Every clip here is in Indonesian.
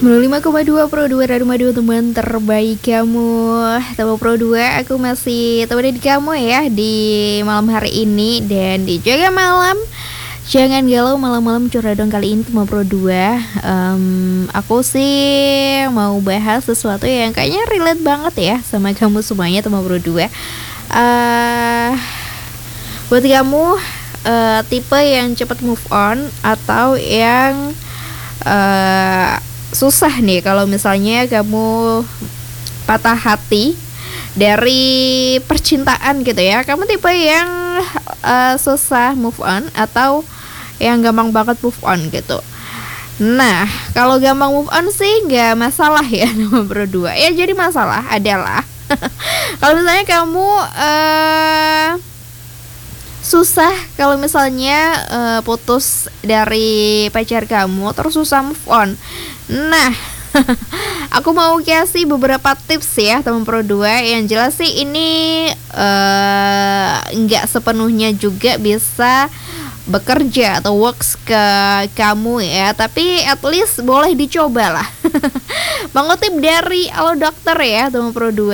95,2 Pro 2 Radio Madu, teman terbaik kamu. Teman Pro 2, aku masih temenin kamu ya di malam hari ini. Dan di Jaga Malam, jangan galau malam-malam curhat dong. Kali ini teman Pro 2, aku sih mau bahas sesuatu yang kayaknya relate banget ya sama kamu semuanya teman Pro 2. Buat kamu tipe yang cepat move on atau yang susah nih kalau misalnya kamu patah hati dari percintaan gitu ya. Kamu tipe yang susah move on atau yang gampang banget move on gitu. Nah, kalau gampang move on sih nggak masalah ya nama berdua. Ya jadi masalah adalah kalau misalnya kamu susah kalau misalnya putus dari pacar kamu terus susah move on. Nah, aku mau kasih beberapa tips ya teman Pro 2. Yang jelas sih ini nggak sepenuhnya juga bisa bekerja atau works ke kamu ya, tapi at least boleh dicoba lah. Mengutip dari Halo Dokter ya teman Pro 2,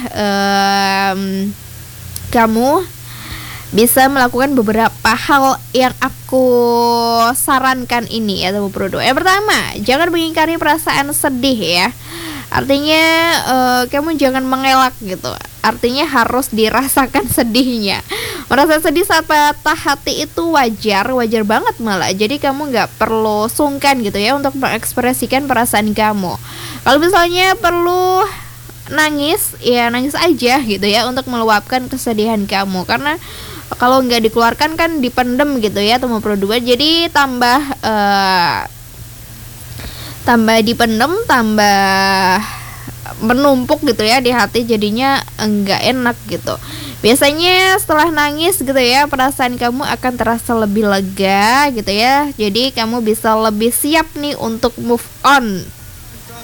kamu bisa melakukan beberapa hal yang aku sarankan ini ya teman Pro 2. Yang pertama, jangan mengingkari perasaan sedih ya. Artinya kamu jangan mengelak gitu. Artinya harus dirasakan sedihnya. Merasa sedih saat patah hati itu wajar banget malah. Jadi kamu nggak perlu sungkan gitu ya untuk mengekspresikan perasaan kamu. Kalau misalnya perlu nangis, ya nangis aja gitu ya untuk meluapkan kesedihan kamu. Karena kalau nggak dikeluarkan kan dipendem gitu ya teman Pro 2. Jadi tambah dipendem, tambah menumpuk gitu ya di hati, jadinya enggak enak gitu. Biasanya setelah nangis gitu ya, perasaan kamu akan terasa lebih lega gitu ya. Jadi kamu bisa lebih siap nih untuk move on